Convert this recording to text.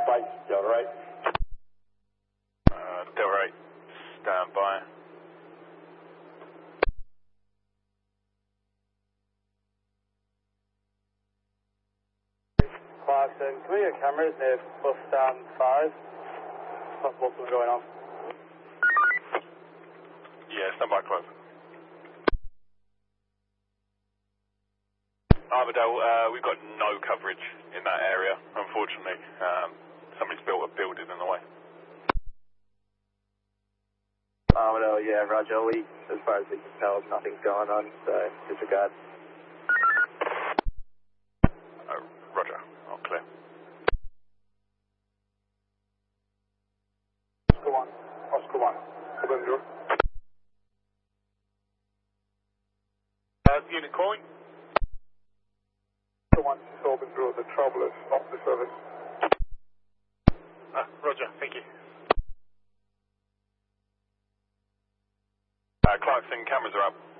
Mike, Delta 8. Delta 8, stand by. Clarkson, can we get cameras near bus stand 5? Possible something going on. Yeah, stand by, close. Armadale, we've got no coverage in that area, unfortunately. Somebody's built a building in the way. Armadale, yeah, Roger. As far as we can tell, nothing's going on, so disregard. Roger, all clear. Oscar 1, Oscar 1. November. Unit calling? Oscar 1, Solving Road, the Travelers off the service. Roger, thank you. Clarkson, cameras are up.